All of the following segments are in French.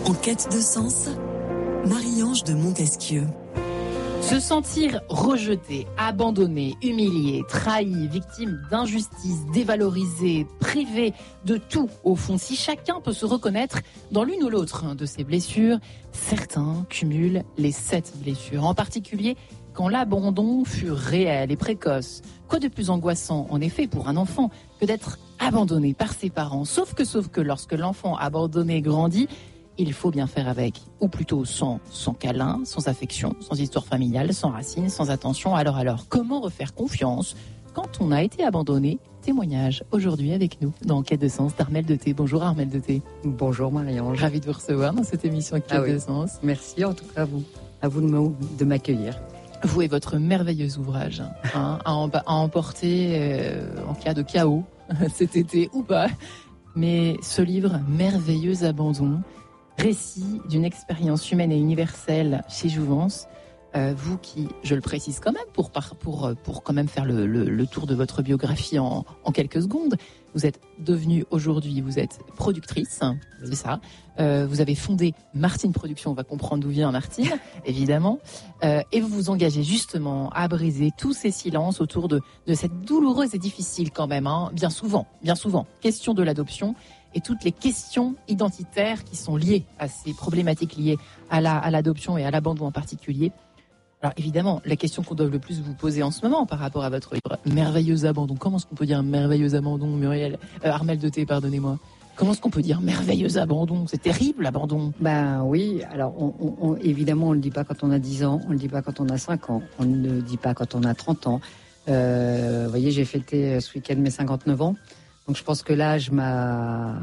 En quête de sens, Marie-Ange de Montesquieu. Se sentir rejeté, abandonné, humilié, trahi, victime d'injustice, dévalorisé, privé de tout, au fond, si chacun peut se reconnaître dans l'une ou l'autre de ces blessures, certains cumulent les 7 blessures, en particulier quand l'abandon fut réel et précoce. Quoi de plus angoissant, en effet, pour un enfant que d'être abandonné par ses parents, sauf que lorsque l'enfant abandonné grandit, il faut bien faire avec, ou plutôt sans câlin, sans affection, sans histoire familiale, sans racines, sans attention. Alors, comment refaire confiance quand on a été abandonné? Témoignage aujourd'hui avec nous dans Quête de Sens d'Armelle de Thé. Bonjour Armelle de Thé. Bonjour Marie-Ange. Ravie de vous recevoir dans cette émission Quête de Sens. Merci en tout cas à vous de m'accueillir. Vous et votre merveilleux ouvrage à emporter en cas de chaos cet été ou pas. Mais ce livre, Merveilleux abandon, récit d'une expérience humaine et universelle chez Jouvence. Vous qui, je le précise quand même, pour quand même faire le tour de votre biographie en quelques secondes, vous êtes devenue aujourd'hui, vous êtes productrice, c'est ça. Vous avez fondé Martine Productions, on va comprendre d'où vient Martine, évidemment. Et vous vous engagez justement à briser tous ces silences autour de cette douloureuse et difficile quand même, bien souvent, question de l'adoption et toutes les questions identitaires qui sont liées à ces problématiques liées à l'adoption et à l'abandon en particulier. Alors évidemment, la question qu'on doit le plus vous poser en ce moment par rapport à votre livre, Merveilleux abandon. Comment est-ce qu'on peut dire merveilleux abandon, Muriel, Armelle de Thé, pardonnez-moi. Comment est-ce qu'on peut dire merveilleux abandon? C'est terrible, l'abandon. Ben oui, alors évidemment, on ne le dit pas quand on a 10 ans, on ne le dit pas quand on a 5 ans, on ne le dit pas quand on a 30 ans. Vous voyez, j'ai fêté ce week-end mes 59 ans. Donc je pense que l'âge m'a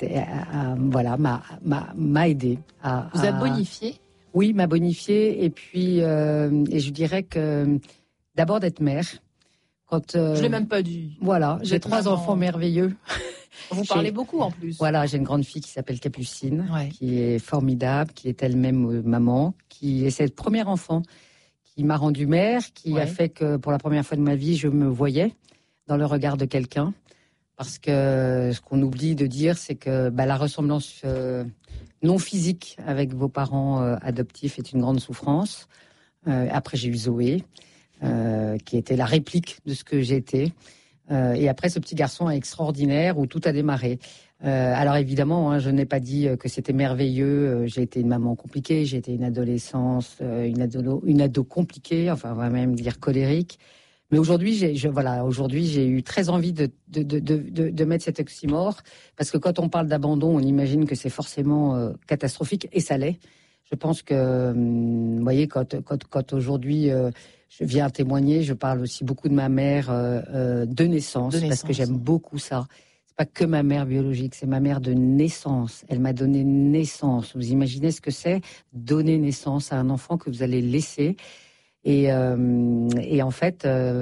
aidé à... Vous a bonifié? Oui, m'a bonifié et puis et je dirais que d'abord d'être mère. Je l'ai même pas dit. Voilà, j'ai 3 enfants merveilleux. Vous parlez beaucoup en plus. Voilà, j'ai une grande fille qui s'appelle Capucine, qui est formidable, qui est elle-même maman, qui est cette première enfant qui m'a rendue mère, qui a fait que pour la première fois de ma vie, je me voyais dans le regard de quelqu'un. Parce que ce qu'on oublie de dire, c'est que la ressemblance non physique avec vos parents adoptifs est une grande souffrance. Après, j'ai eu Zoé, qui était la réplique de ce que j'étais. Et après, ce petit garçon extraordinaire où tout a démarré. Alors évidemment, je n'ai pas dit que c'était merveilleux. J'ai été une maman compliquée, j'ai été une adolescence, une ado compliquée, enfin on va même dire colérique. Mais aujourd'hui, j'ai eu très envie de mettre cet oxymore, parce que quand on parle d'abandon, on imagine que c'est forcément catastrophique, et ça l'est. Je pense que, vous voyez, quand aujourd'hui je viens témoigner, je parle aussi beaucoup de ma mère de naissance, parce que j'aime beaucoup ça. C'est pas que ma mère biologique, c'est ma mère de naissance. Elle m'a donné naissance. Vous imaginez ce que c'est, donner naissance à un enfant que vous allez laisser. Et en fait,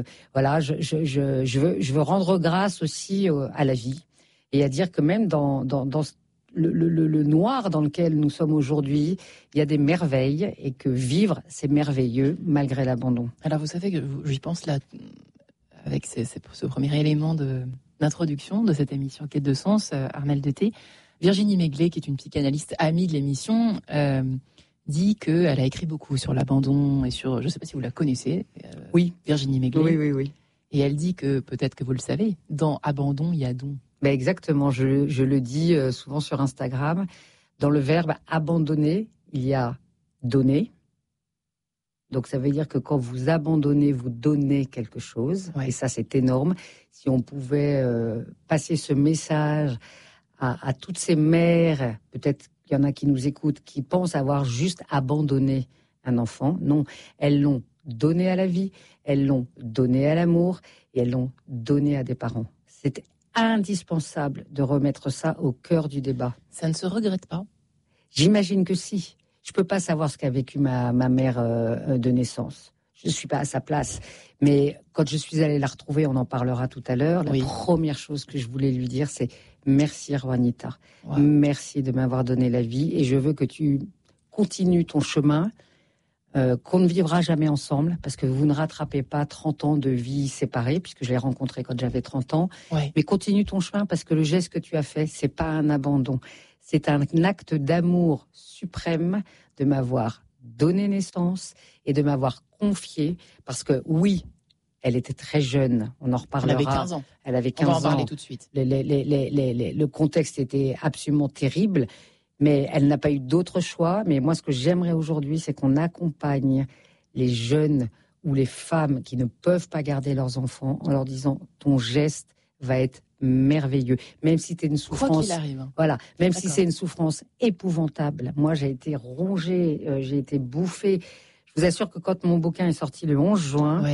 je veux rendre grâce aussi à la vie et à dire que même dans le noir dans lequel nous sommes aujourd'hui, il y a des merveilles et que vivre, c'est merveilleux malgré l'abandon. Alors vous savez que j'y pense là, avec ce premier élément d'introduction de cette émission Quête de Sens, Armelle de Thé, Virginie Maiglet, qui est une psychanalyste amie de l'émission, dit qu'elle a écrit beaucoup sur l'abandon et sur, je ne sais pas si vous la connaissez, oui, Virginie Maiglet. Oui. Et elle dit que, peut-être que vous le savez, dans abandon, il y a don. Exactement, je le dis souvent sur Instagram. Dans le verbe abandonner, il y a donner. Donc ça veut dire que quand vous abandonnez, vous donnez quelque chose. Et ça, c'est énorme. Si on pouvait passer ce message à toutes ces mères, peut-être qu'il y en a qui nous écoutent, qui pensent avoir juste abandonné un enfant. Non, elles l'ont donné à la vie, elles l'ont donné à l'amour et elles l'ont donné à des parents. C'est indispensable de remettre ça au cœur du débat. Ça ne se regrette pas? J'imagine que si. Je ne peux pas savoir ce qu'a vécu ma mère de naissance. Je ne suis pas à sa place. Mais quand je suis allée la retrouver, on en parlera tout à l'heure, la première chose que je voulais lui dire, c'est merci Juanita. Merci de m'avoir donné la vie et je veux que tu continues ton chemin qu'on ne vivra jamais ensemble, parce que vous ne rattrapez pas 30 ans de vie séparée, puisque je l'ai rencontré quand j'avais 30 ans. Ouais. Mais continue ton chemin, parce que le geste que tu as fait, c'est pas un abandon. C'est un acte d'amour suprême de m'avoir donné naissance et de m'avoir confié, parce que oui, elle était très jeune, on en reparlera. Elle avait 15 ans. Elle avait 15 ans. On va en parler tout de suite. Le contexte était absolument terrible. Mais elle n'a pas eu d'autre choix. Mais moi, ce que j'aimerais aujourd'hui, c'est qu'on accompagne les jeunes ou les femmes qui ne peuvent pas garder leurs enfants en leur disant ton geste va être merveilleux. Même si c'est une souffrance. Quoi qu'il arrive. Voilà. Même si c'est une souffrance épouvantable. Moi, j'ai été rongée, j'ai été bouffée. Je vous assure que quand mon bouquin est sorti le 11 juin,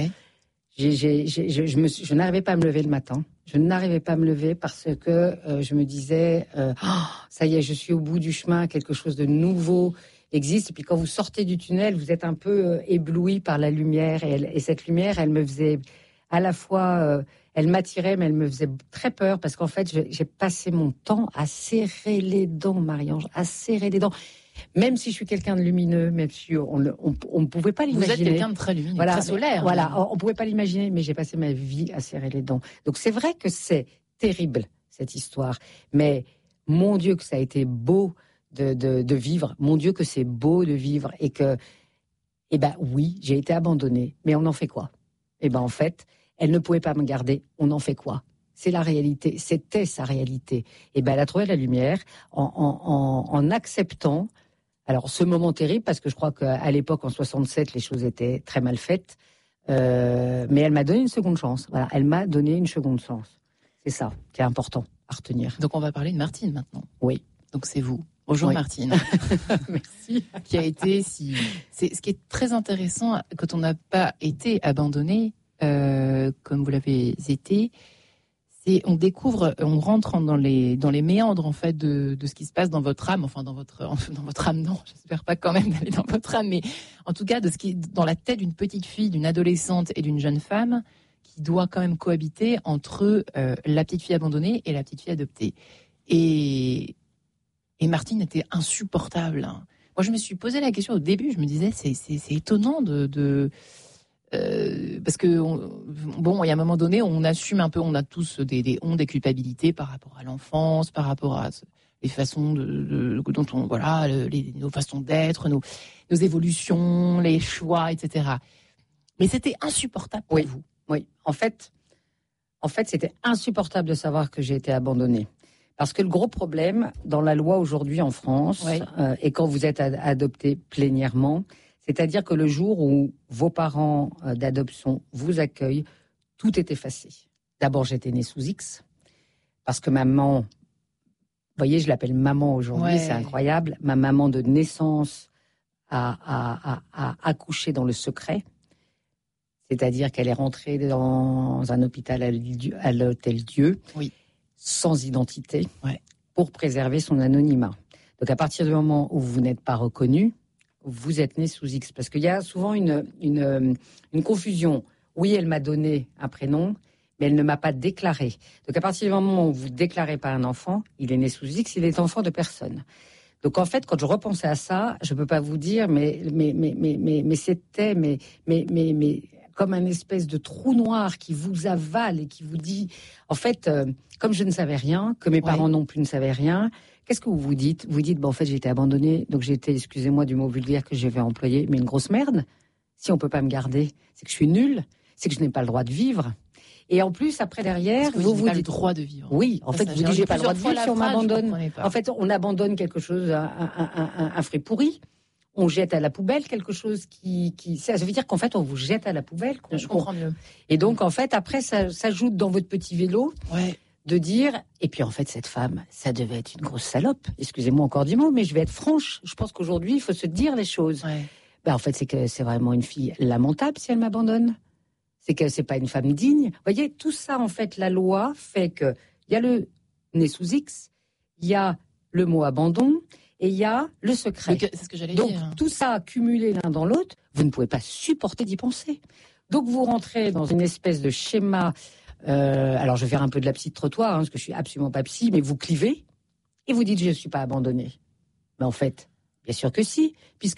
je n'arrivais pas à me lever le matin. Je n'arrivais pas à me lever parce que je me disais, ça y est, je suis au bout du chemin, quelque chose de nouveau existe. Et puis quand vous sortez du tunnel, vous êtes un peu ébloui par la lumière. Et cette lumière, elle me faisait à la fois, elle m'attirait, mais elle me faisait très peur parce qu'en fait, j'ai passé mon temps à serrer les dents, Marie-Ange, à serrer les dents. Même si je suis quelqu'un de lumineux, même si on ne pouvait pas l'imaginer. Vous êtes quelqu'un de très lumineux, voilà, très solaire. Voilà, on ne pouvait pas l'imaginer, mais j'ai passé ma vie à serrer les dents. Donc c'est vrai que c'est terrible, cette histoire. Mais mon Dieu que ça a été beau de vivre. Mon Dieu que c'est beau de vivre. Et que, oui, j'ai été abandonnée. Mais on en fait quoi ? En fait, elle ne pouvait pas me garder. On en fait quoi ? C'est la réalité. C'était sa réalité. Elle a trouvé la lumière en acceptant. Alors, ce moment terrible, parce que je crois qu'à l'époque, en 67, les choses étaient très mal faites. Mais elle m'a donné une seconde chance. Voilà, elle m'a donné une seconde chance. C'est ça qui est important à retenir. Donc, on va parler de Martine maintenant. Oui. Donc, c'est vous. Bonjour, oui. Martine. Merci. Qui a été c'est ce qui est très intéressant quand on n'a pas été abandonné, comme vous l'avez été. On découvre, on rentre dans les méandres en fait de ce qui se passe dans votre âme, enfin dans votre âme, non, j'espère pas quand même d'aller dans votre âme, mais en tout cas de ce qui est dans la tête d'une petite fille, d'une adolescente et d'une jeune femme qui doit quand même cohabiter entre la petite fille abandonnée et la petite fille adoptée. Et Martine était insupportable. Moi, je me suis posé la question au début, je me disais c'est étonnant parce que il y a un moment donné, on assume un peu, on a tous des hontes, des culpabilités par rapport à l'enfance, par rapport à les façons dont on nos façons d'être, nos évolutions, les choix, etc. Mais c'était insupportable pour vous. Oui, en fait, c'était insupportable de savoir que j'ai été abandonnée. Parce que le gros problème dans la loi aujourd'hui en France, et quand vous êtes adopté plénièrement, c'est-à-dire que le jour où vos parents d'adoption vous accueillent, tout est effacé. D'abord, j'étais née sous X, parce que maman, vous voyez, je l'appelle maman aujourd'hui, c'est incroyable. Ma maman de naissance a accouché dans le secret, c'est-à-dire qu'elle est rentrée dans un hôpital à l'Hôtel Dieu, sans identité, pour préserver son anonymat. Donc à partir du moment où vous n'êtes pas reconnu, vous êtes né sous X. Parce qu'il y a souvent une confusion. Oui, elle m'a donné un prénom, mais elle ne m'a pas déclaré. Donc à partir du moment où vous ne déclarez pas un enfant, il est né sous X, il est enfant de personne. Donc en fait, quand je repensais à ça, je ne peux pas vous dire, mais c'était comme un espèce de trou noir qui vous avale et qui vous dit, en fait, comme je ne savais rien, que mes parents non plus ne savaient rien, qu'est-ce que vous dites ? Vous dites, en fait, j'ai été abandonnée, donc j'ai été, excusez-moi du mot vulgaire que je vais employer, mais une grosse merde. Si on ne peut pas me garder, c'est que je suis nulle, c'est que je n'ai pas le droit de vivre. Et en plus, après, derrière, vous dites... le droit de vivre. Oui, en fait, vous dites, j'ai pas le droit de vivre si on m'abandonne. En fait, on abandonne quelque chose, un fruit pourri. On jette à la poubelle quelque chose qui... Ça veut dire qu'en fait, on vous jette à la poubelle. Je comprends mieux. Et donc, en fait, après, ça s'ajoute dans votre petit vélo de dire... Et puis, en fait, cette femme, ça devait être une grosse salope. Excusez-moi encore du mot, mais je vais être franche. Je pense qu'aujourd'hui, il faut se dire les choses. En fait, c'est que c'est vraiment une fille lamentable si elle m'abandonne. C'est que c'est pas une femme digne. Vous voyez, tout ça, en fait, la loi fait que il y a le né sous X, il y a le mot abandon, et il y a le secret. C'est ce que j'allais dire. Donc, tout ça accumulé l'un dans l'autre, vous ne pouvez pas supporter d'y penser. Donc, vous rentrez dans une espèce de schéma. Alors, je vais faire un peu de la psy de trottoir, parce que je suis absolument pas psy, mais vous clivez et vous dites je ne suis pas abandonnée. Mais en fait, bien sûr que si, puisque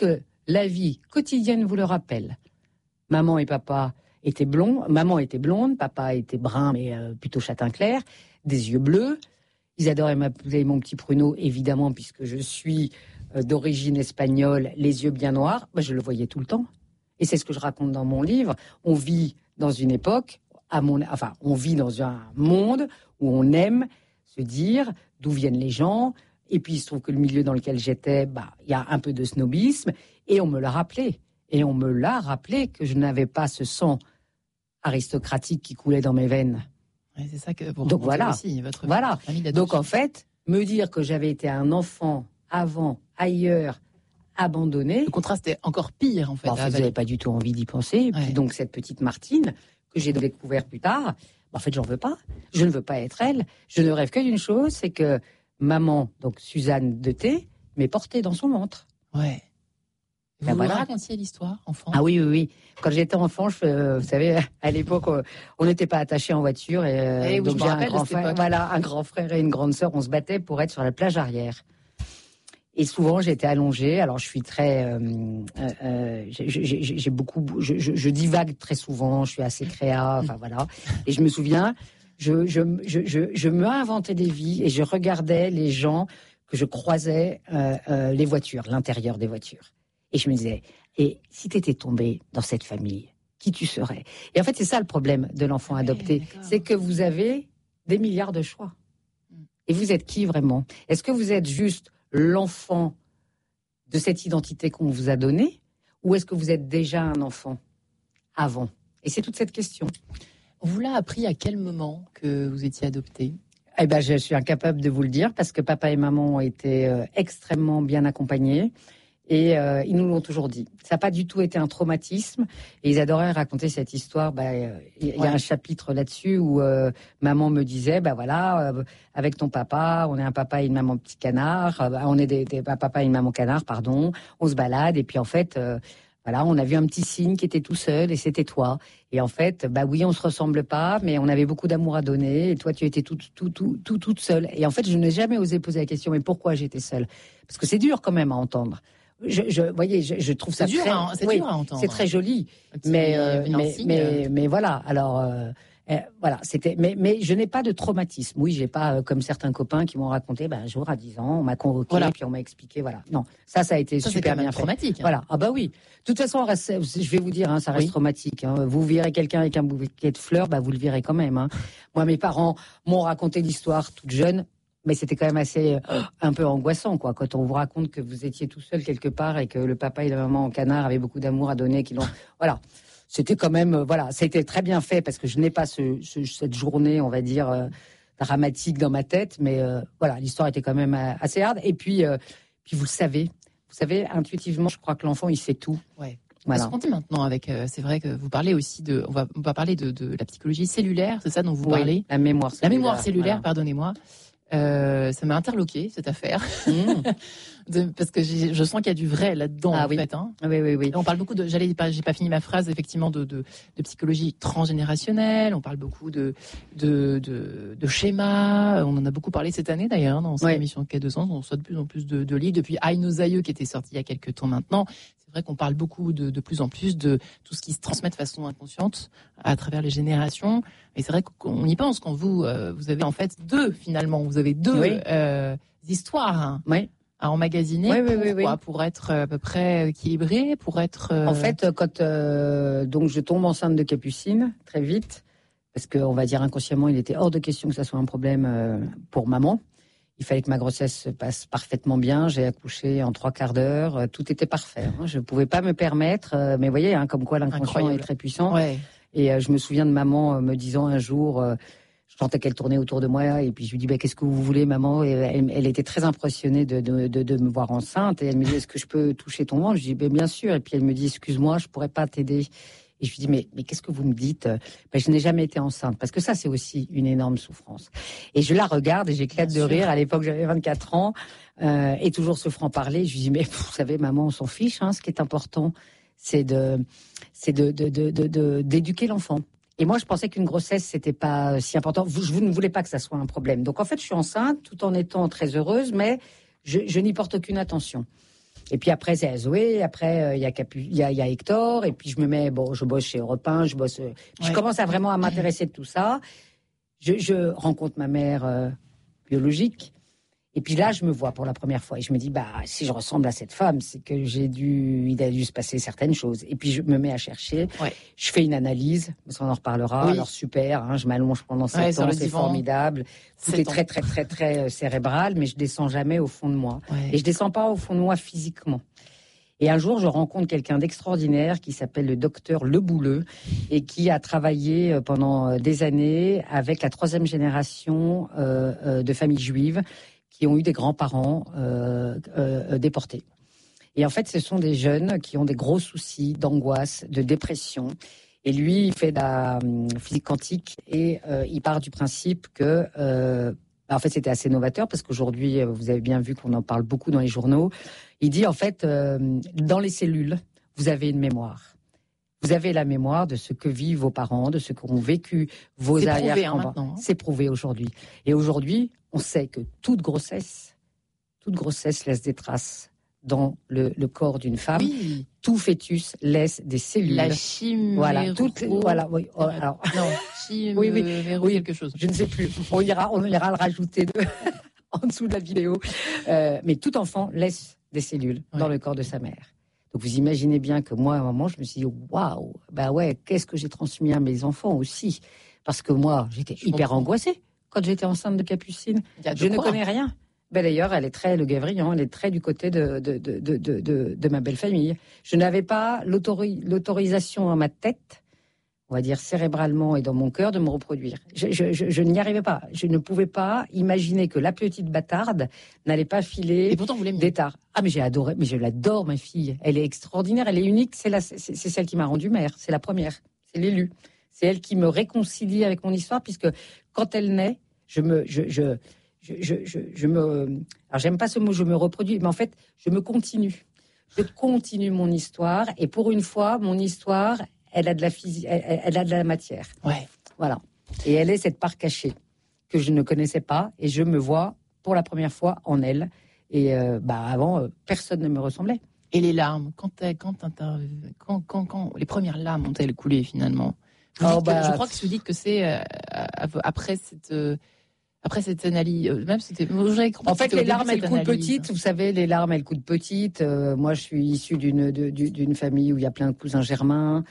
La vie quotidienne vous le rappelle. Maman et papa étaient blonds. Maman était blonde, papa était brun, mais plutôt châtain clair, des yeux bleus. Ils adoraient m'appeler mon petit pruneau, évidemment, puisque je suis d'origine espagnole, les yeux bien noirs. Je le voyais tout le temps. Et c'est ce que je raconte dans mon livre. On vit dans une époque, on vit dans un monde où on aime se dire d'où viennent les gens. Et puis, il se trouve que le milieu dans lequel j'étais, y a un peu de snobisme. Et on me l'a rappelé. Et on me l'a rappelé que je n'avais pas ce sang aristocratique qui coulait dans mes veines. Ouais, c'est ça que vous Donc voilà. Aussi, votre famille d'adoption. Donc en fait, me dire que j'avais été un enfant avant, ailleurs, abandonné. Le contraste est encore pire en fait. Vous n'avez pas du tout envie d'y penser. Et puis donc cette petite Martine que j'ai découvert plus tard, en fait j'en veux pas. Je ne veux pas être elle. Je ne rêve que d'une chose, c'est que maman, donc Suzanne de T, m'ait portée dans son ventre. Ouais. Vous racontiez l'histoire, enfant? Ah oui. Quand j'étais enfant, vous savez, à l'époque, on n'était pas attachés en voiture. Donc j'ai un grand frère, un grand frère et une grande sœur. On se battait pour être sur la plage arrière. Et souvent, j'étais allongée. Alors, je suis très, j'ai beaucoup, je divague très souvent. Je suis assez créa. Enfin voilà. Et je me souviens, je me inventais des vies et je regardais les gens que je croisais, les voitures, l'intérieur des voitures. Et je me disais, et si tu étais tombé dans cette famille, qui tu serais? Et en fait, c'est ça le problème de l'enfant adopté. C'est que vous avez des milliards de choix. Et vous êtes qui vraiment? Est-ce que vous êtes juste l'enfant de cette identité qu'on vous a donnée? Ou est-ce que vous êtes déjà un enfant avant? Et c'est toute cette question. On vous l'a appris à quel moment que vous étiez adopté? Eh ben, je suis incapable de vous le dire parce que papa et maman ont été extrêmement bien accompagnés. Et ils nous l'ont toujours dit. Ça n'a pas du tout été un traumatisme. Et ils adoraient raconter cette histoire. Il y a un chapitre là-dessus où maman me disait, avec ton papa, on est un papa et une maman petit canard. On est un papa et une maman canard, pardon. On se balade. Et puis en fait, on a vu un petit signe qui était tout seul et c'était toi. Et en fait, oui, on se ressemble pas, mais on avait beaucoup d'amour à donner. Et toi, tu étais toute seule. Et en fait, je n'ai jamais osé poser la question, mais pourquoi j'étais seule? Parce que c'est dur quand même à entendre. Je trouve ça dur à entendre. C'est très joli, mais voilà. Alors c'était. Mais je n'ai pas de traumatisme. Oui, j'ai pas comme certains copains qui m'ont raconté. Un jour à 10 ans, on m'a convoqué, puis on m'a expliqué. Voilà. Non, ça a été super bien traumatique. Fait. Voilà. Ah oui. De toute façon, je vais vous dire, ça reste traumatique. Vous verrez quelqu'un avec un bouquet de fleurs, vous le verrez quand même. Moi, mes parents m'ont raconté l'histoire toute jeune. Mais c'était quand même assez un peu angoissant, quoi, quand on vous raconte que vous étiez tout seul quelque part et que le papa et la maman en canard avaient beaucoup d'amour à donner, voilà. C'était quand même, c'était très bien fait parce que je n'ai pas cette journée, on va dire, dramatique dans ma tête, mais l'histoire était quand même assez hard. Et puis vous savez, intuitivement, je crois que l'enfant, il sait tout. Ouais. Voilà. Ce qu'on dit maintenant c'est vrai que vous parlez aussi on va parler de la psychologie cellulaire, c'est ça dont vous parlez? La mémoire cellulaire. La mémoire cellulaire, pardonnez-moi. Ça m'a interloqué cette affaire parce que je sens qu'il y a du vrai là-dedans fait. Oui. On parle beaucoup j'ai pas fini ma phrase effectivement de psychologie transgénérationnelle. On parle beaucoup de schémas. On en a beaucoup parlé cette année d'ailleurs dans cette émission de Quai de Sens. On reçoit de plus en plus de livres depuis Aïe nos aïeux qui était sorti il y a quelques temps maintenant. C'est vrai qu'on parle beaucoup de plus en plus de tout ce qui se transmet de façon inconsciente à travers les générations. Et c'est vrai qu'on y pense quand vous avez en fait deux histoires à emmagasiner. Pour être à peu près équilibré, pour être. En fait, quand donc je tombe enceinte de Capucine très vite, parce qu'on va dire inconsciemment, il était hors de question que ça soit un problème pour maman. Il fallait que ma grossesse se passe parfaitement bien. J'ai accouché en 3 quarts d'heure. Tout était parfait. Je ne pouvais pas me permettre. Mais vous voyez, comme quoi l'inconscient est très puissant. Ouais. Et je me souviens de maman me disant un jour, je sentais qu'elle tournait autour de moi. Et puis je lui dis, qu'est-ce que vous voulez, maman? Et elle était très impressionnée de me voir enceinte. Et elle me dit, est-ce que je peux toucher ton ventre? Je dis, bien sûr. Et puis elle me dit, excuse-moi, je ne pourrais pas t'aider. Et je lui dis, mais qu'est-ce que vous me dites? Je n'ai jamais été enceinte. Parce que ça, c'est aussi une énorme souffrance. Et je la regarde et j'éclate de rire. À l'époque, j'avais 24 ans. Et toujours ce franc-parler. Je lui dis, mais vous savez, maman, on s'en fiche. Ce qui est important, c'est d'éduquer l'enfant. Et moi, je pensais qu'une grossesse, c'était pas si important. Vous ne voulez pas que ça soit un problème. Donc, en fait, je suis enceinte tout en étant très heureuse, mais je n'y porte aucune attention. Et puis après, c'est Zoé. Après, il y a Hector. Et puis je bosse chez Europe 1. Je commence à vraiment à m'intéresser de tout ça. Je rencontre ma mère biologique. Et puis là, je me vois pour la première fois et je me dis, si je ressemble à cette femme, c'est que il a dû se passer certaines choses. Et puis je me mets à chercher. Ouais. Je fais une analyse, on en reparlera. Oui. Alors super, hein, je m'allonge pendant 7 ans, c'est formidable. Tout est très, très, très, très cérébral, mais je descends jamais au fond de moi. Ouais. Et je descends pas au fond de moi physiquement. Et un jour, je rencontre quelqu'un d'extraordinaire qui s'appelle le docteur Le Bouleux et qui a travaillé pendant des années avec la 3e génération de familles juives qui ont eu des grands-parents déportés. Et en fait, ce sont des jeunes qui ont des gros soucis d'angoisse, de dépression. Et lui, il fait de la physique quantique et il part du principe que... en fait, c'était assez novateur parce qu'aujourd'hui, vous avez bien vu qu'on en parle beaucoup dans les journaux. Il dit, en fait, dans les cellules, vous avez une mémoire. Vous avez la mémoire de ce que vivent vos parents, de ce qu'ont vécu vos arrière-grands-parents. C'est prouvé aujourd'hui. Et aujourd'hui, on sait que toute grossesse laisse des traces dans le corps d'une femme. Oui. Tout fœtus laisse des cellules. La chimère. Voilà, oui. Oh, alors, non, chimère, oui, quelque chose. Je ne sais plus. On ira le rajouter en dessous de la vidéo. Mais tout enfant laisse des cellules dans le corps de sa mère. Donc vous imaginez bien que moi, à un moment, je me suis dit, waouh, qu'est-ce que j'ai transmis à mes enfants aussi. Parce que moi, j'étais hyper angoissée quand j'étais enceinte de Capucine. Je ne connais rien. D'ailleurs, elle est très Le Guévrillon, elle est très du côté de ma belle famille. Je n'avais pas l'autorisation dans ma tête, on va dire cérébralement et dans mon cœur, de me reproduire. Je n'y arrivais pas. Je ne pouvais pas imaginer que la petite bâtarde n'allait pas filer. Et pourtant, vous l'aimiez. Des tares. Ah, mais j'ai adoré. Mais je l'adore, ma fille. Elle est extraordinaire. Elle est unique. C'est celle qui m'a rendue mère. C'est la première. C'est l'élu. C'est elle qui me réconcilie avec mon histoire, puisque quand elle naît, alors j'aime pas ce mot, je me reproduis, mais en fait, je me continue. Je continue mon histoire, et pour une fois, mon histoire, elle a de la physique, elle a de la matière. Ouais. Voilà. Et elle est cette part cachée que je ne connaissais pas, et je me vois pour la première fois en elle. Et avant, personne ne me ressemblait. Et les larmes, quand les premières larmes ont-elles coulé finalement? Je crois que vous dites que c'est après cette analyse, même c'était. En fait, les larmes elles coulent petites. Vous savez, les larmes elles coulent petites. Moi, je suis issue d'une famille où il y a plein de cousins germains.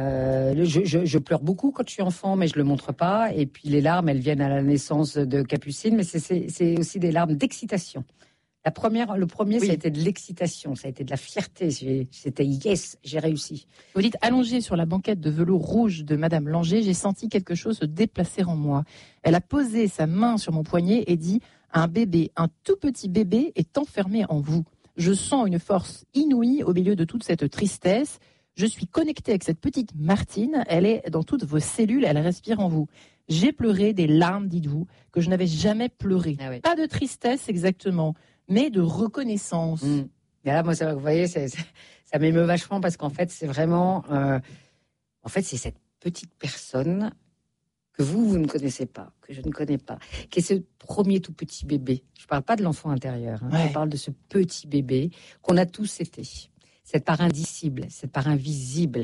Je pleure beaucoup quand je suis enfant, mais je le montre pas. Et puis les larmes, elles viennent à la naissance de Capucine, mais c'est aussi des larmes d'excitation. Le premier, ça a été de l'excitation, ça a été de la fierté. C'était yes, j'ai réussi. Vous dites, allongée sur la banquette de velours rouge de Madame Langer, j'ai senti quelque chose se déplacer en moi. Elle a posé sa main sur mon poignet et dit, un tout petit bébé est enfermé en vous. Je sens une force inouïe au milieu de toute cette tristesse. Je suis connectée avec cette petite Martine. Elle est dans toutes vos cellules, elle respire en vous. J'ai pleuré des larmes, dites-vous, que je n'avais jamais pleuré. Ah oui. Pas de tristesse exactement, mais de reconnaissance. Et là, moi, vous voyez, ça m'émeut vachement parce qu'en fait, c'est vraiment... c'est cette petite personne que vous ne connaissez pas, que je ne connais pas, qui est ce premier tout petit bébé. Je ne parle pas de l'enfant intérieur, je parle de ce petit bébé qu'on a tous été. Cette part indicible, cette part invisible,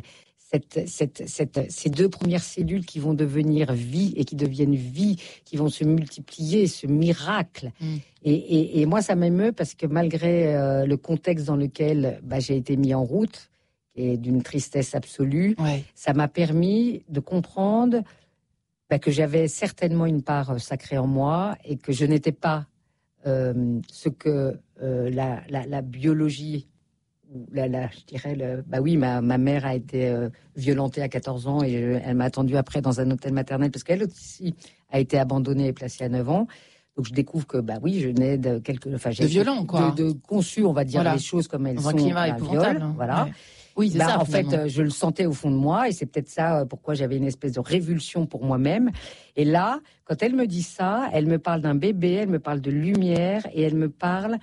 ces 2 premières cellules qui vont devenir vie et qui deviennent vie, qui vont se multiplier, ce miracle. Et moi, ça m'émeut parce que malgré le contexte dans lequel j'ai été mis en route, et d'une tristesse absolue, ça m'a permis de comprendre que j'avais certainement une part sacrée en moi et que je n'étais pas ce que la biologie... je dirais, ma mère a été violentée à 14 ans et elle m'a attendue après dans un hôtel maternel parce qu'elle aussi a été abandonnée et placée à 9 ans. Donc je découvre que, je nais de de violent, quoi. De conçu, on va dire les choses comme elles sont. Dans un climat épouvantable. Viol, voilà. Ouais. Oui, c'est ça. En fait, je le sentais au fond de moi et c'est peut-être ça pourquoi j'avais une espèce de révulsion pour moi-même. Et là, quand elle me dit ça, elle me parle d'un bébé, elle me parle de lumière et elle me parle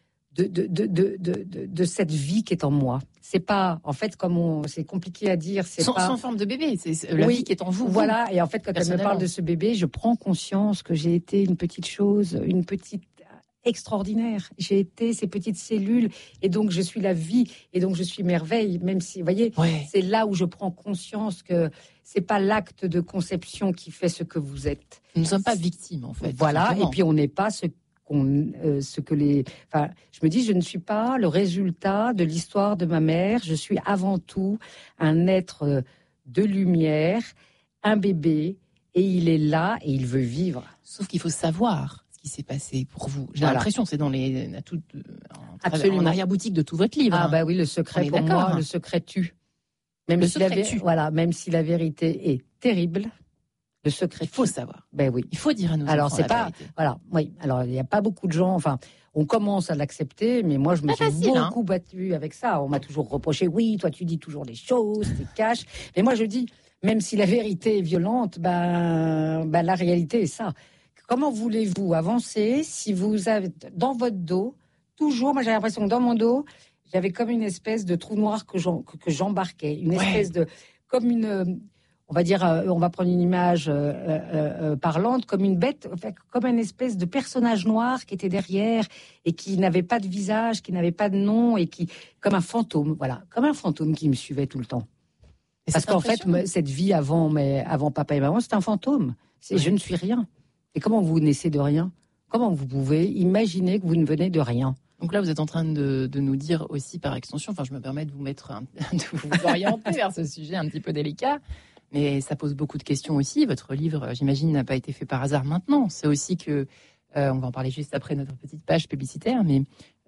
de cette vie qui est en moi. C'est pas, en fait, c'est compliqué à dire. C'est sans forme de bébé, c'est la vie qui est en vous. Voilà, et en fait, quand elle me parle de ce bébé, je prends conscience que j'ai été une petite chose, une petite extraordinaire. J'ai été ces petites cellules et donc je suis la vie et donc je suis merveille, même si, vous voyez, c'est là où je prends conscience que c'est pas l'acte de conception qui fait ce que vous êtes. Nous ne sommes pas victimes, en fait. Voilà, simplement. Et puis on n'est pas ce que les... Enfin, je me dis, je ne suis pas le résultat de l'histoire de ma mère, je suis avant tout un être de lumière, un bébé, et il est là et il veut vivre. Sauf qu'il faut savoir ce qui s'est passé pour vous. J'ai l'impression, c'est dans en arrière-boutique de tout votre livre. Ah bah oui, le secret pour moi, le secret tue. Même si la vérité est terrible, le secret. Il faut savoir. Ben oui. Il faut dire à nos enfants c'est pas. Vérité. Voilà. Oui. Alors il n'y a pas beaucoup de gens. Enfin, on commence à l'accepter, mais moi je me suis beaucoup battue avec ça. On m'a toujours reproché. Oui, toi tu dis toujours des choses, tu caches. Mais moi je dis, même si la vérité est violente, la réalité est ça. Comment voulez-vous avancer si vous avez dans votre dos toujours, moi j'ai l'impression que dans mon dos, j'avais comme une espèce de trou noir que j'embarquais, une espèce de, comme une, on va dire, on va prendre une image parlante, comme une bête, comme une espèce de personnage noir qui était derrière et qui n'avait pas de visage, qui n'avait pas de nom et qui, comme un fantôme, voilà, comme un fantôme qui me suivait tout le temps. Parce qu'en fait, cette vie avant papa et maman, c'est un fantôme. Je ne suis rien. Et comment vous naissez de rien ? Comment vous pouvez imaginer que vous ne venez de rien ? Donc là, vous êtes en train de nous dire aussi, par extension, enfin, je me permets de vous de vous orienter vers ce sujet un petit peu délicat, mais ça pose beaucoup de questions aussi. Votre livre, j'imagine, n'a pas été fait par hasard maintenant. C'est aussi que, on va en parler juste après notre petite page publicitaire, mais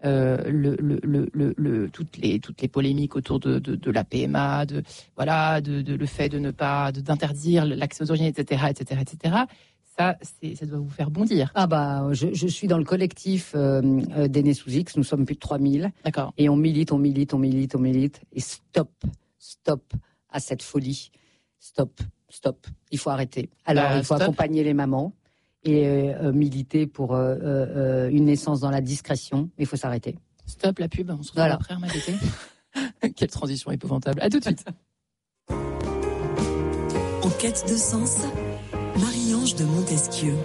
toutes les polémiques autour de la PMA, de le fait d'interdire l'accès aux origines, etc., ça doit vous faire bondir. Ah bah, je suis dans le collectif d'Aînés sous X. Nous sommes plus de 3000. D'accord. Et on milite. Et stop à cette folie. Stop. Il faut arrêter. Alors, il faut accompagner les mamans et militer pour une naissance dans la discrétion. Mais il faut s'arrêter. Stop la pub. On se retrouve après, Mathilde. Quelle transition épouvantable. À tout de suite. En quête de sens, Marie-Ange de Montesquieu.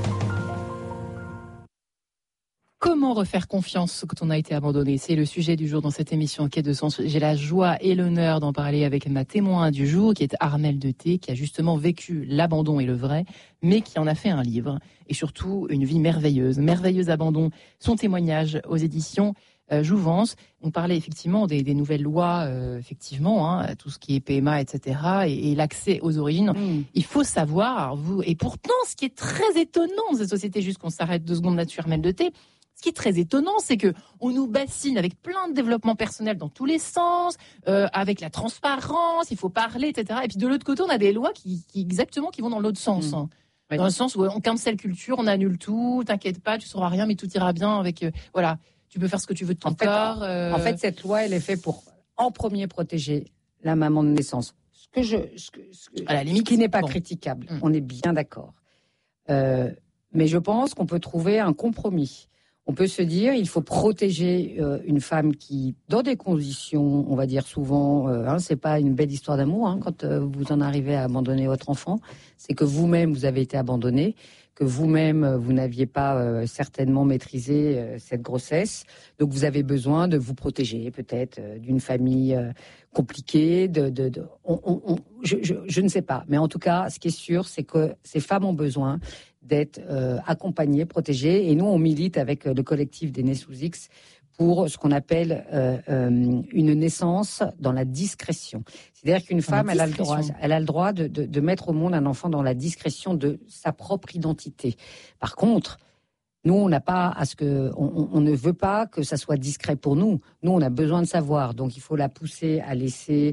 Comment refaire confiance quand on a été abandonné ? C'est le sujet du jour dans cette émission En quête de sens. J'ai la joie et l'honneur d'en parler avec ma témoin du jour, qui est Armelle Deté, qui a justement vécu l'abandon et le vrai, mais qui en a fait un livre. Et surtout, une vie merveilleuse. Merveilleux abandon. Son témoignage aux éditions Jouvence. On parlait effectivement des nouvelles lois, tout ce qui est PMA, etc. et l'accès aux origines. Il faut savoir, et pourtant, ce qui est très étonnant dans cette société, juste qu'on s'arrête 2 secondes là-dessus, Armelle Deté, ce qui est très étonnant, c'est que on nous bassine avec plein de développement personnel dans tous les sens, avec la transparence, il faut parler, etc. Et puis de l'autre côté, on a des lois qui vont dans l'autre sens. Oui. Dans le sens où on cancel culture, on annule tout, t'inquiète pas, tu sauras rien, mais tout ira bien avec... Tu peux faire ce que tu veux de ton corps. En fait, cette loi, elle est faite pour, en premier, protéger la maman de naissance. À la limite, qui n'est pas critiquable. On est bien d'accord. Mais je pense qu'on peut trouver un compromis. On peut se dire, il faut protéger une femme qui, dans des conditions, on va dire souvent, c'est pas une belle histoire d'amour quand vous en arrivez à abandonner votre enfant, c'est que vous-même vous avez été abandonné, que vous-même vous n'aviez pas certainement maîtrisé cette grossesse, donc vous avez besoin de vous protéger peut-être d'une famille compliquée. Je ne sais pas, mais en tout cas, ce qui est sûr, c'est que ces femmes ont besoin d'être accompagnées, protégées. Et nous, on milite avec le collectif d'Aînés sous X pour ce qu'on appelle une naissance dans la discrétion. C'est-à-dire qu'une femme, elle a le droit de mettre au monde un enfant dans la discrétion de sa propre identité. Par contre, nous, on n'a pas on ne veut pas que ça soit discret pour nous. Nous, on a besoin de savoir. Donc, il faut la pousser à laisser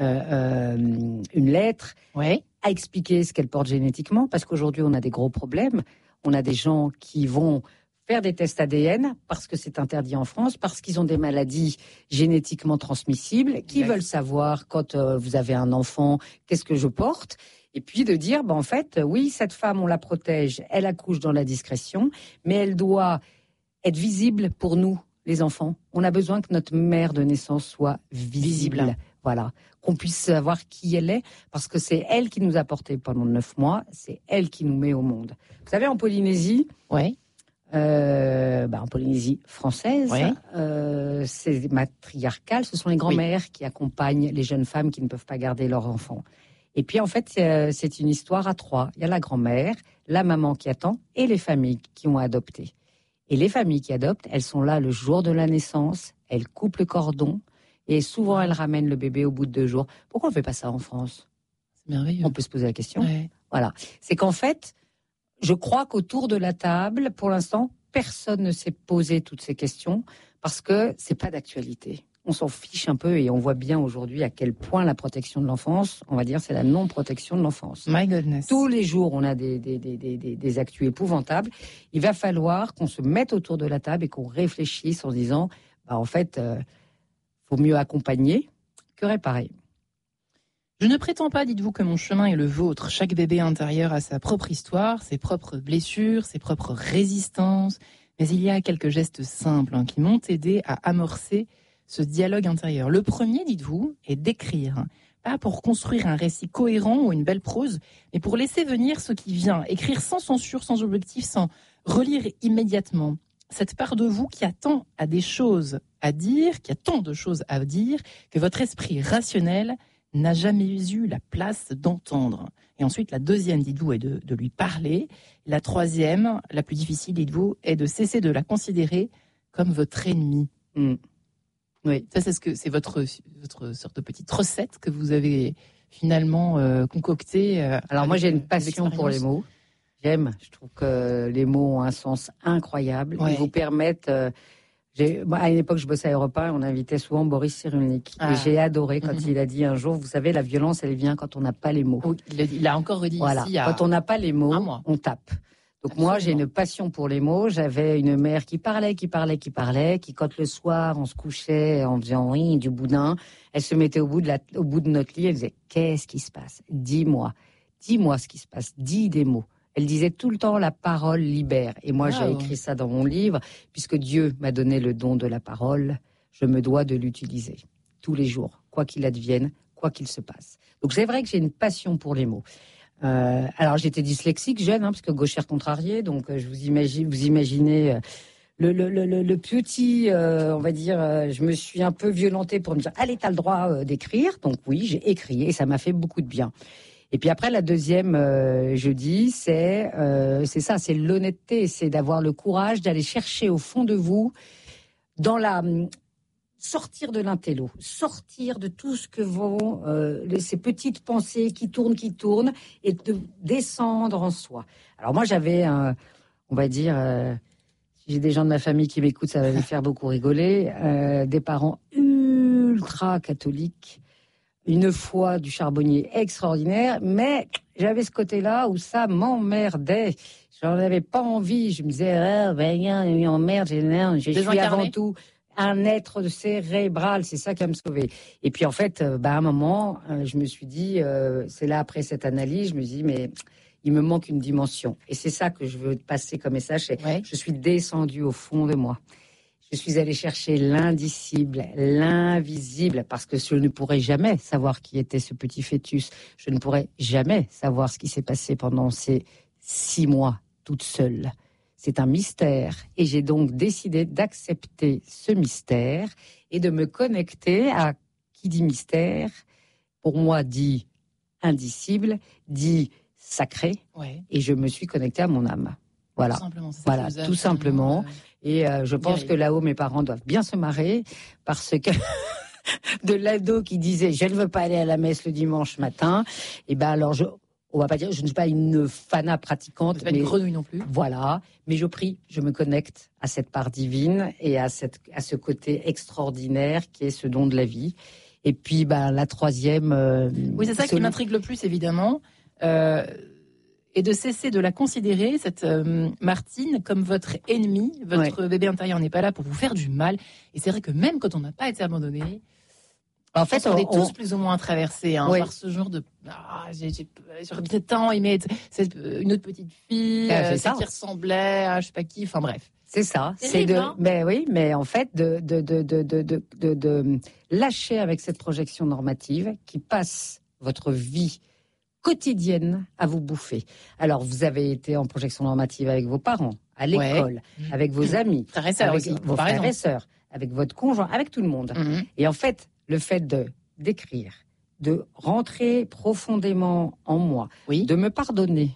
une lettre. Ouais. À expliquer ce qu'elle porte génétiquement, parce qu'aujourd'hui, on a des gros problèmes. On a des gens qui vont faire des tests ADN, parce que c'est interdit en France, parce qu'ils ont des maladies génétiquement transmissibles, qui veulent savoir, quand vous avez un enfant, qu'est-ce que je porte, et puis de dire, en fait, oui, cette femme, on la protège, elle accouche dans la discrétion, mais elle doit être visible pour nous, les enfants. On a besoin que notre mère de naissance soit visible. Voilà, qu'on puisse savoir qui elle est, parce que c'est elle qui nous a portés pendant 9 mois, c'est elle qui nous met au monde. Vous savez, en Polynésie, en Polynésie française, c'est matriarcal. Ce sont les grands-mères qui accompagnent les jeunes femmes qui ne peuvent pas garder leurs enfants. Et puis, en fait, c'est une histoire à trois. Il y a la grand-mère, la maman qui attend et les familles qui ont adopté. Et les familles qui adoptent, elles sont là le jour de la naissance, elles coupent le cordon et souvent elles ramènent le bébé au bout de 2 jours. Pourquoi on ne fait pas ça en France ? C'est merveilleux. On peut se poser la question. Ouais. Voilà. C'est qu'en fait, je crois qu'autour de la table, pour l'instant, personne ne s'est posé toutes ces questions parce que c'est pas d'actualité. On s'en fiche un peu et on voit bien aujourd'hui à quel point la protection de l'enfance, on va dire, c'est la non-protection de l'enfance. My goodness. Tous les jours, on a des actus épouvantables. Il va falloir qu'on se mette autour de la table et qu'on réfléchisse en se disant, en fait, faut mieux accompagner que réparer. Je ne prétends pas, dites-vous, que mon chemin est le vôtre. Chaque bébé intérieur a sa propre histoire, ses propres blessures, ses propres résistances. Mais il y a quelques gestes simples qui m'ont aidé à amorcer ce dialogue intérieur. Le premier, dites-vous, est d'écrire. Pas pour construire un récit cohérent ou une belle prose, mais pour laisser venir ce qui vient. Écrire sans censure, sans objectif, sans relire immédiatement. Cette part de vous qui attend à des choses à dire, qui a tant de choses à dire, que votre esprit rationnel n'a jamais eu la place d'entendre. Et ensuite, la deuxième, dites-vous, est de lui parler. La troisième, la plus difficile, dites-vous, est de cesser de la considérer comme votre ennemi. Oui, ça c'est votre sorte de petite recette que vous avez finalement concoctée. Alors moi j'ai une passion pour les mots. Je trouve que les mots ont un sens incroyable. Ils vous permettent. À une époque, je bossais à Europe 1, on invitait souvent Boris Cyrulnik. Et j'ai adoré quand il a dit un jour, vous savez, la violence, elle vient quand on n'a pas les mots. Oui, il a encore redit ici. Quand on n'a pas les mots, on tape. Donc moi, j'ai une passion pour les mots. J'avais une mère qui parlait, qui quand le soir, on se couchait en faisant oui, du boudin, elle se mettait au bout de notre lit, elle disait, qu'est-ce qui se passe ? Dis-moi ce qui se passe, dis des mots. Elle disait tout le temps, la parole libère. Et moi, j'ai écrit ça dans mon livre, puisque Dieu m'a donné le don de la parole, je me dois de l'utiliser tous les jours, quoi qu'il advienne, quoi qu'il se passe. Donc c'est vrai que j'ai une passion pour les mots. Alors j'étais dyslexique jeune, parce que gauchère contrariée, donc vous imaginez le petit, on va dire, je me suis un peu violentée pour me dire, allez, t'as le droit d'écrire. Donc oui, j'ai écrit et ça m'a fait beaucoup de bien. Et puis après, la deuxième, je dis, c'est ça, c'est l'honnêteté, c'est d'avoir le courage d'aller chercher au fond de vous, sortir de l'intello, sortir de tout ce que vont ces petites pensées qui tournent, et de descendre en soi. Alors moi, j'avais, on va dire, si j'ai des gens de ma famille qui m'écoutent, ça va me faire beaucoup rigoler, des parents ultra catholiques, une foi du charbonnier extraordinaire, mais j'avais ce côté-là où ça m'emmerdait. J'en avais pas envie. Je me disais, il m'emmerde, je suis avant tout un être cérébral, c'est ça qui va me sauver. Et puis en fait, à un moment, je me suis dit, c'est là après cette analyse, je me dis, mais il me manque une dimension. Et c'est ça que je veux passer comme message, je suis descendue au fond de moi. Je suis allée chercher l'indicible, l'invisible, parce que je ne pourrais jamais savoir qui était ce petit fœtus. Je ne pourrais jamais savoir ce qui s'est passé pendant ces 6 mois, toute seule. C'est un mystère et j'ai donc décidé d'accepter ce mystère et de me connecter à qui dit mystère, pour moi dit indicible, dit sacré, et je me suis connectée à mon âme. Voilà, tout simplement. Et je pense que là-haut, mes parents doivent bien se marrer parce que de l'ado qui disait « je ne veux pas aller à la messe le dimanche matin », et alors on va pas dire, je ne suis pas une fana pratiquante. Vous n'êtes pas une grenouille non plus. Voilà, mais je prie, je me connecte à cette part divine et à ce côté extraordinaire qui est ce don de la vie. Et puis, la troisième... oui, c'est ça qui m'intrigue le plus, évidemment. Et de cesser de la considérer, cette Martine, comme votre ennemie. Votre bébé intérieur n'est pas là pour vous faire du mal. Et c'est vrai que même quand on n'a pas été abandonné... En fait, on est tous plus ou moins traversés par ce genre de... j'aurais peut-être tant aimé une autre petite fille qui ressemblait à je sais pas qui, enfin bref. C'est ça. Terrible, mais en fait, de lâcher avec cette projection normative qui passe votre vie quotidienne à vous bouffer. Alors, vous avez été en projection normative avec vos parents, à l'école, avec vos amis, frères et sœurs avec aussi, vos frères et sœurs, avec votre conjoint, avec tout le monde. Et en fait, le fait d'écrire, de rentrer profondément en moi, de me pardonner,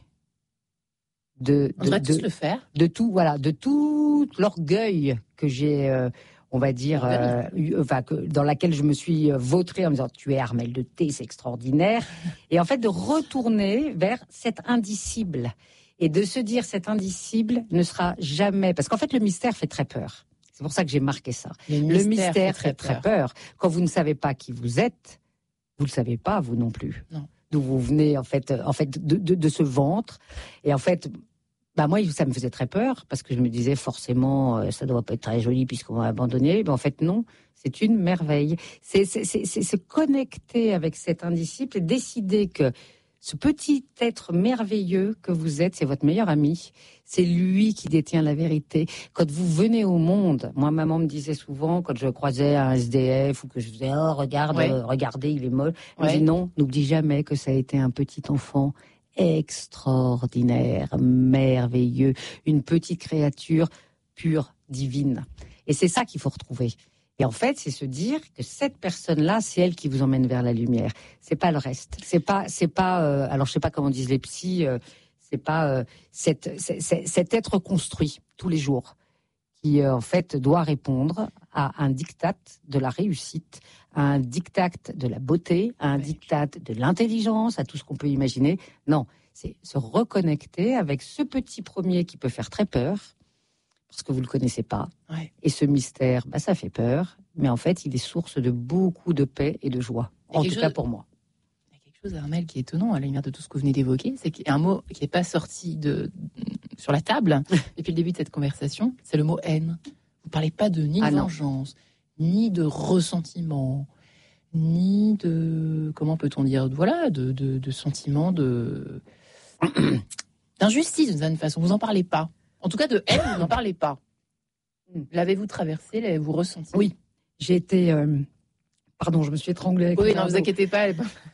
on devrait tous le faire. de tout l'orgueil que j'ai, on va dire, dans laquelle je me suis vautrée en me disant tu es Armelle de T, c'est extraordinaire, et en fait de retourner vers cet indicible et de se dire cet indicible ne sera jamais, parce qu'en fait le mystère fait très peur. C'est pour ça que j'ai marqué ça. Le mystère fait très peur. Quand vous ne savez pas qui vous êtes, vous le savez pas vous non plus. Non. D'où vous venez en fait de ce ventre. Et en fait, moi ça me faisait très peur parce que je me disais forcément ça doit pas être très joli puisqu'on va abandonner. Mais en fait non, c'est une merveille. C'est se connecter avec cet indicible et décider que ce petit être merveilleux que vous êtes, c'est votre meilleur ami. C'est lui qui détient la vérité. Quand vous venez au monde, moi, maman me disait souvent, quand je croisais un SDF ou que je faisais « Oh, regardez, il est moche », elle me dit « Non, n'oublie jamais que ça a été un petit enfant extraordinaire, merveilleux, une petite créature pure, divine. » Et c'est ça qu'il faut retrouver. Et en fait, c'est se dire que cette personne-là, c'est elle qui vous emmène vers la lumière. C'est pas le reste. C'est pas. Alors, je sais pas comment disent les psys. C'est pas cet être construit tous les jours qui, en fait, doit répondre à un diktat de la réussite, à un diktat de la beauté, à un diktat de l'intelligence, à tout ce qu'on peut imaginer. Non, c'est se reconnecter avec ce petit premier qui peut faire très peur. Parce que vous ne le connaissez pas. Et ce mystère, ça fait peur. Mais en fait, il est source de beaucoup de paix et de joie. En tout cas pour moi. Il y a quelque chose, Armelle, qui est étonnant à la lumière de tout ce que vous venez d'évoquer. C'est qu'il y a un mot qui n'est pas sorti sur la table depuis le début de cette conversation. C'est le mot haine. Vous ne parlez pas de ni de vengeance, ni de ressentiment, ni de... Comment peut-on dire ? Voilà, de sentiment d'injustice d'une certaine façon. Vous n'en parlez pas. En tout cas, de haine, vous n'en parlez pas. L'avez-vous traversé, l'avez-vous ressenti ? Oui, j'ai été... Pardon, je me suis étranglée avec Oui, non, vous inquiétez pas.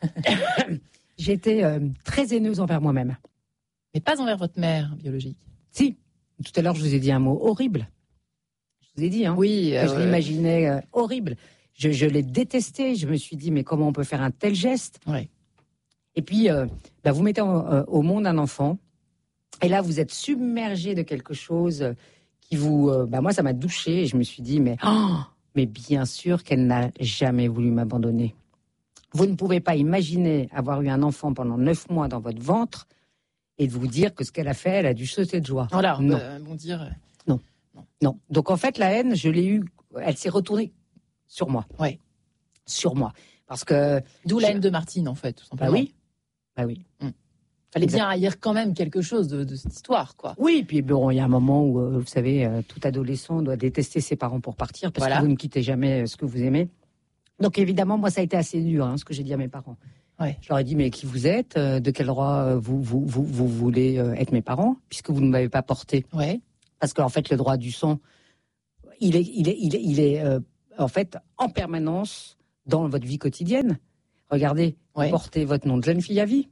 J'ai été très haineuse envers moi-même. Mais pas envers votre mère biologique. Si, tout à l'heure, je vous ai dit un mot horrible. Je vous ai dit, que je l'imaginais horrible. Je l'ai détesté. Je me suis dit, mais comment on peut faire un tel geste ? Et puis, vous mettez au monde un enfant. Et là, vous êtes submergé de quelque chose qui vous... moi, ça m'a douchée et je me suis dit, mais bien sûr qu'elle n'a jamais voulu m'abandonner. Vous ne pouvez pas imaginer avoir eu un enfant pendant 9 mois dans votre ventre et vous dire que ce qu'elle a fait, elle a dû sauter de joie. Voilà, non. Bon dire... Non. Donc, en fait, la haine, je l'ai eue... Elle s'est retournée sur moi. Oui. Sur moi. Parce que... D'où la haine de Martine, en fait, tout simplement. Bah oui. Fallait bien haïr quand même quelque chose de cette histoire, quoi. Oui, puis bon, il y a un moment où, vous savez, tout adolescent doit détester ses parents pour partir parce que vous ne quittez jamais ce que vous aimez. Donc évidemment, moi, ça a été assez dur, ce que j'ai dit à mes parents. Je leur ai dit, mais qui vous êtes ? De quel droit vous voulez être mes parents, puisque vous ne m'avez pas porté ? Parce qu'en fait, le droit du sang, il est en fait en permanence dans votre vie quotidienne. Regardez, vous portez votre nom de jeune fille à vie.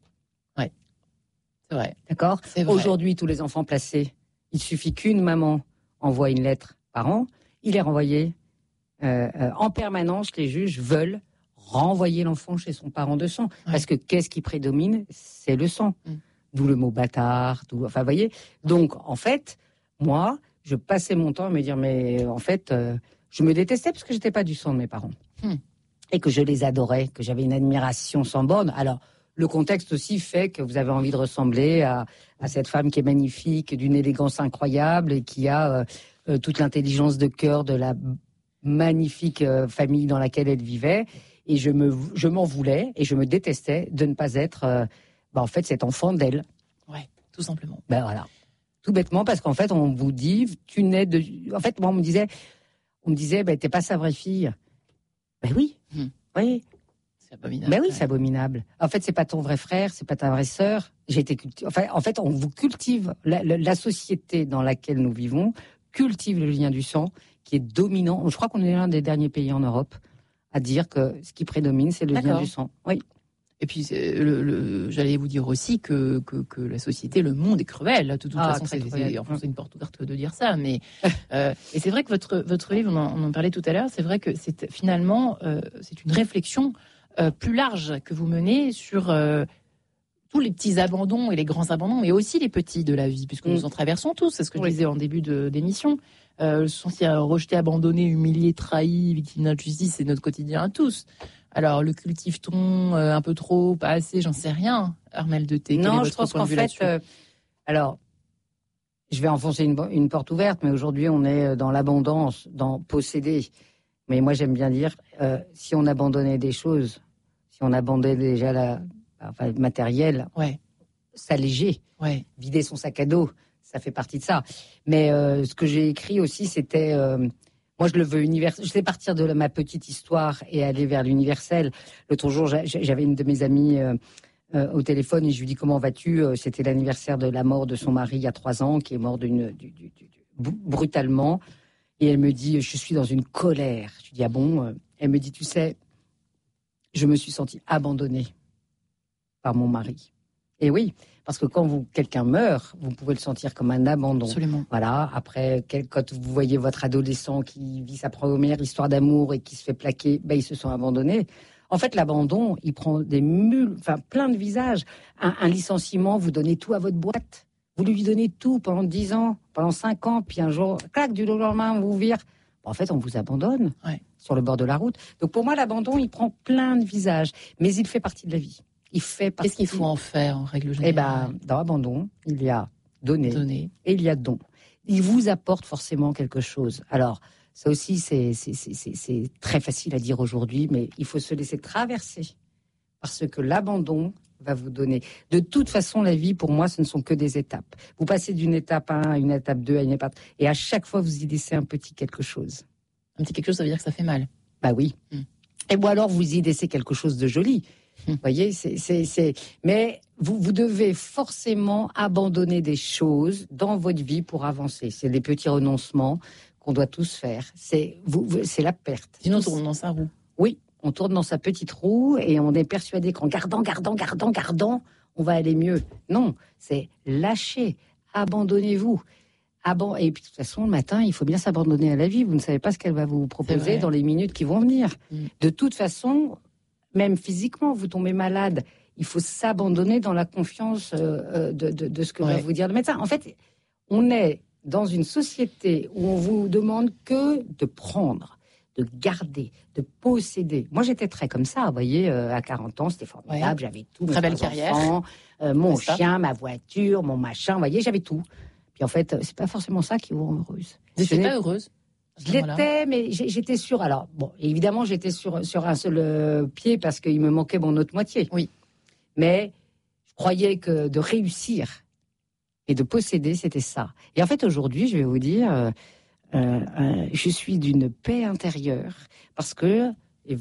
C'est vrai. D'accord ? Aujourd'hui, tous les enfants placés, il suffit qu'une maman envoie une lettre par an, il est renvoyé en permanence. Les juges veulent renvoyer l'enfant chez son parent de sang. Parce que qu'est-ce qui prédomine ? C'est le sang. D'où le mot bâtard. Vous voyez ? Donc, en fait, moi, je passais mon temps à me dire, mais en fait, je me détestais parce que je n'étais pas du sang de mes parents. Et que je les adorais, que j'avais une admiration sans borne. Alors, le contexte aussi fait que vous avez envie de ressembler à cette femme qui est magnifique, d'une élégance incroyable et qui a toute l'intelligence de cœur de la magnifique famille dans laquelle elle vivait. Et je m'en voulais et je me détestais de ne pas être, en fait, cet enfant d'elle. Ouais, tout simplement. Voilà. Tout bêtement, parce qu'en fait, on vous dit, tu nais de... En fait, moi, on me disait, t'es pas sa vraie fille. Oui. Oui. C'est abominable. Oui, c'est abominable. En fait, c'est pas ton vrai frère, c'est pas ta vraie sœur. J'ai été en fait, on vous cultive. La société dans laquelle nous vivons cultive le lien du sang, qui est dominant. Je crois qu'on est l'un des derniers pays en Europe à dire que ce qui prédomine, c'est le lien du sang. Oui. Et puis, j'allais vous dire aussi que la société, le monde est cruel. De toute façon, c'est une porte ouverte de dire ça. Mais et c'est vrai que votre livre, on en parlait tout à l'heure, c'est vrai que c'est finalement c'est une réflexion plus large que vous menez sur tous les petits abandons et les grands abandons, mais aussi les petits de la vie, puisque nous en traversons tous. C'est ce que je disais en début d'émission. Se sentir rejeté, abandonné, humilié, trahi, victime d'injustice, c'est notre quotidien à tous. Alors, le cultive-t-on un peu trop, pas assez, j'en sais rien. Armelle de Thé, non, je pense qu'en fait, alors, je vais enfoncer une porte ouverte, mais aujourd'hui, on est dans l'abondance, dans posséder. Mais moi, j'aime bien dire, si on abandonnait des choses, si on abandonnait déjà le matériel, s'alléger, vider son sac à dos, ça fait partie de ça. Mais ce que j'ai écrit aussi, c'était... moi, je le veux universel. Je sais partir de ma petite histoire et aller vers l'universel. L'autre jour, j'avais une de mes amies au téléphone et je lui dis comment vas-tu ? C'était l'anniversaire de la mort de son mari il y a 3 ans, qui est mort brutalement. Et elle me dit, je suis dans une colère. Je lui dis, ah bon ? Elle me dit, tu sais, je me suis sentie abandonnée par mon mari. Et oui, parce que quand quelqu'un meurt, vous pouvez le sentir comme un abandon. Absolument. Voilà. Après, quand vous voyez votre adolescent qui vit sa première histoire d'amour et qui se fait plaquer, ils se sont abandonnés. En fait, l'abandon, il prend plein de visages. Un licenciement, vous donnez tout à votre boîte. Vous lui donnez tout pendant 10 ans, pendant 5 ans, puis un jour, clac, du jour au lendemain, on vous vire. En fait, on vous abandonne sur le bord de la route. Donc pour moi, l'abandon, il prend plein de visages, mais il fait partie de la vie. Qu'est-ce qu'il faut en faire en règle générale ? Dans l'abandon, il y a donner et il y a don. Il vous apporte forcément quelque chose. Alors, ça aussi, c'est très facile à dire aujourd'hui, mais il faut se laisser traverser. Parce que l'abandon va vous donner. De toute façon, la vie, pour moi, ce ne sont que des étapes. Vous passez d'une étape 1 à une étape 2 à une étape... Et à chaque fois, vous y laissez un petit quelque chose. Un petit quelque chose, ça veut dire que ça fait mal. Oui. Et ou alors, vous y laissez quelque chose de joli. Vous voyez, mais vous devez forcément abandonner des choses dans votre vie pour avancer. C'est des petits renoncements qu'on doit tous faire. C'est la perte. Sinon, on tourne dans sa roue. Oui, on tourne dans sa petite roue et on est persuadé qu'en gardant, on va aller mieux. Non, c'est lâcher, abandonnez-vous. Et puis de toute façon, le matin, il faut bien s'abandonner à la vie. Vous ne savez pas ce qu'elle va vous proposer dans les minutes qui vont venir. De toute façon... Même physiquement, vous tombez malade, il faut s'abandonner dans la confiance de ce que va vous dire le médecin. En fait, on est dans une société où on vous demande que de prendre, de garder, de posséder. Moi, j'étais très comme ça, vous voyez, à 40 ans, c'était formidable, j'avais tout. Très belle carrière. Enfants, mon chien, ma voiture, mon machin, vous voyez, j'avais tout. Puis en fait, c'est pas forcément ça qui vous rend heureuse. Vous n'étiez pas heureuse ? Je l'étais, mais j'étais sûre. Alors, bon, évidemment, j'étais sur un seul pied parce qu'il me manquait mon autre moitié. Oui. Mais je croyais que de réussir et de posséder, c'était ça. Et en fait, aujourd'hui, je vais vous dire, je suis d'une paix intérieure parce que,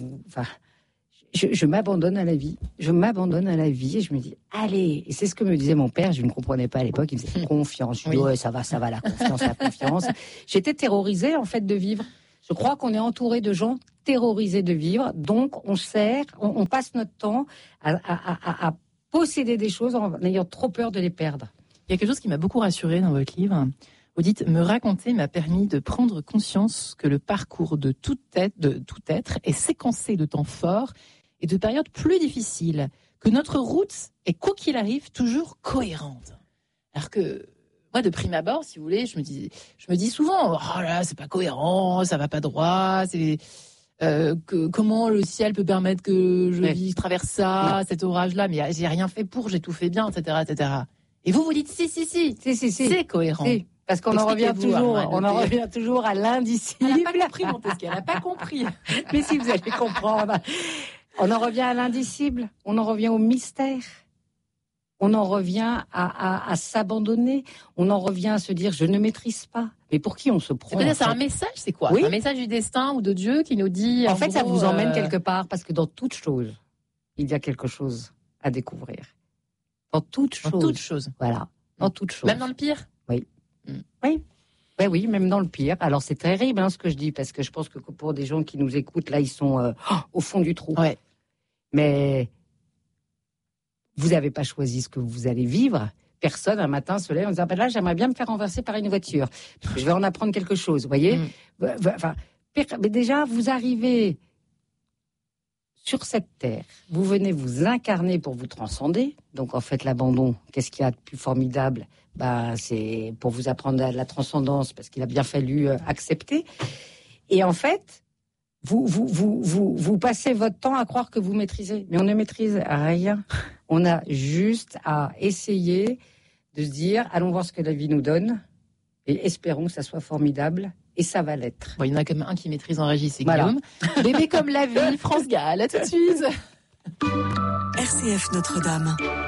je m'abandonne à la vie. Je m'abandonne à la vie et je me dis, allez. Et c'est ce que me disait mon père. Je ne comprenais pas à l'époque. Il me disait, confiance. Je dis, ouais, ça va, la confiance. J'étais terrorisée, en fait, de vivre. Je crois qu'on est entouré de gens terrorisés de vivre. Donc, on passe notre temps à posséder des choses en ayant trop peur de les perdre. Il y a quelque chose qui m'a beaucoup rassurée dans votre livre. Vous dites, me raconter m'a permis de prendre conscience que le parcours de tout être est séquencé de temps forts et de périodes plus difficiles, que notre route est, quoi qu'il arrive, toujours cohérente. Alors que, moi, de prime abord, si vous voulez, je me dis souvent, oh là, c'est pas cohérent, ça va pas droit, comment le ciel peut permettre que je traverse ça, cet orage-là, mais j'ai rien fait pour, j'ai tout fait bien, etc., etc. Et vous dites, si, c'est cohérent. Si. Parce qu'on en revient toujours à l'indicible. Elle n'a pas compris, Montesquieu, elle n'a pas compris. Mais si, vous allez comprendre. On en revient à l'indicible, on en revient au mystère, on en revient à s'abandonner, on en revient à se dire je ne maîtrise pas. Mais pour qui on se prend ? C'est un message, c'est quoi ? Oui. Un message du destin ou de Dieu qui nous dit... En fait, ça vous emmène quelque part, parce que dans toute chose, il y a quelque chose à découvrir. Dans toute chose. Voilà, dans toute chose. Même dans le pire ? Oui. Oui, même dans le pire. Alors c'est terrible ce que je dis, parce que je pense que pour des gens qui nous écoutent, là, ils sont au fond du trou. Ouais. Mais vous n'avez pas choisi ce que vous allez vivre. Personne, un matin, se lève en disant « là, j'aimerais bien me faire renverser par une voiture. Je vais en apprendre quelque chose. » Vous voyez ? Enfin, mais déjà, vous arrivez sur cette terre. Vous venez vous incarner pour vous transcender. Donc, en fait, l'abandon, qu'est-ce qu'il y a de plus formidable ? C'est pour vous apprendre la transcendance, parce qu'il a bien fallu accepter. Et en fait, vous passez votre temps à croire que vous maîtrisez. Mais on ne maîtrise rien. On a juste à essayer de se dire, allons voir ce que la vie nous donne, et espérons que ça soit formidable, et ça va l'être. Bon, il y en a quand même un qui maîtrise en régie, c'est Guillaume. Bébé comme la vie, France Gall, à tout de suite. RCF Notre-Dame.